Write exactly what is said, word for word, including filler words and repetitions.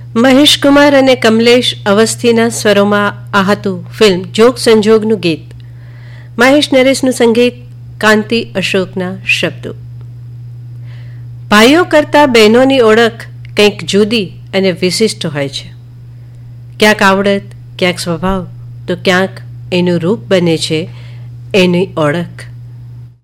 મહેશ કુમાર અને કમલેશ અવસ્થીના સ્વરોમાં આ હતું ફિલ્મ જોગ સંજોગનું ગીત. મહેશ નરેશનું સંગીત, કાંતિ અશોકના શબ્દો. ભાઈઓ કરતાં બહેનોની ઓળખ કંઈક જુદી અને વિશિષ્ટ હોય છે. ક્યાંક આવડત, ક્યાંક સ્વભાવ, તો ક્યાંક એનું રૂપ બને છે એની ઓળખ.